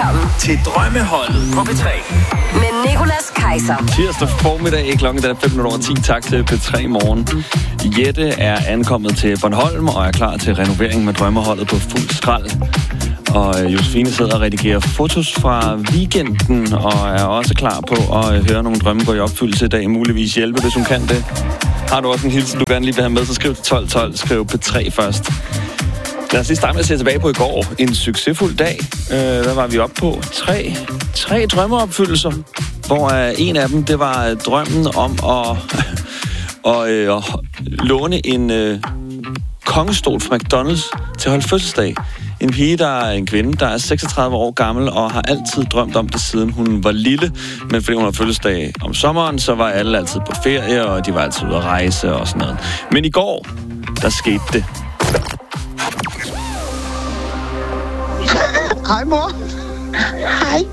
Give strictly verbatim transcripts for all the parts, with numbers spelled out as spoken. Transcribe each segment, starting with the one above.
Velkommen til Drømmeholdet på P tre. med Nicolas Kaiser. Tirsdag formiddag, klokken er fem minutter over ti. Tak til P tre Morgen. Jette er ankommet til Bornholm og er klar til renovering med Drømmeholdet på fuld skrald. Og Josefine sidder og redigerer fotos fra weekenden og er også klar på at høre nogle drømme gå i opfyldelse i dag. Muligvis hjælpe, hvis hun kan det. Har du også en hilsen, du gerne lige vil have med, så skriv til tolv tolv. Skriv P tre først. Lad os lige starte med at se tilbage på i går. En succesfuld dag. Øh, hvad var vi oppe på? Tre, tre drømmeopfyldelser. Hvor øh, en af dem, det var øh, drømmen om at, og, øh, at låne en øh, kongestol fra McDonald's til at holde fødselsdag. En pige, der er en kvinde, der er seksogtredive år gammel og har altid drømt om det, siden hun var lille. Men fordi hun har fødselsdag om sommeren, så var alle altid på ferie, og de var altid ude at rejse og sådan noget. Men i går, der skete det. Hej, mor. Hej.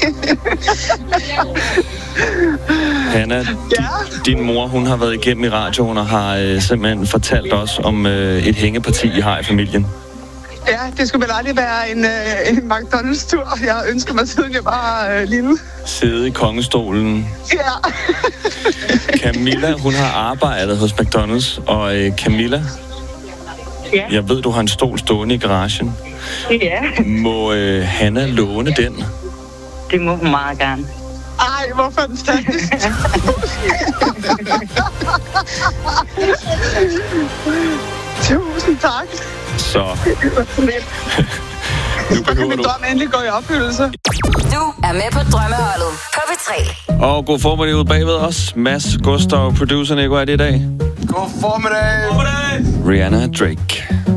Hanna, din, Ja? din mor, hun har været igennem i radioen og har øh, simpelthen fortalt os om øh, et hængeparti, I har i familien. Ja, det skulle vel aldrig være en, øh, en McDonald's-tur. Jeg ønsker mig siden jeg var øh, lille. Sidde i kongestolen. Ja. Camilla, hun har arbejdet hos McDonald's, og øh, Camilla, Ja. jeg ved, du har en stol stående i garagen. Ja, Må øh, Hanna låne den? det må hun meget gerne. Ej, hvor fantastisk. Tusind tak. Så nu Så kan behøver min du... drøm endelig gå i opfyldelse. Du er med på Drømmeholdet på P tre. Og god formiddag ude bagved os. Mads, Gustav, producer Nico, er det i dag? God formiddag. Rihanna Drake.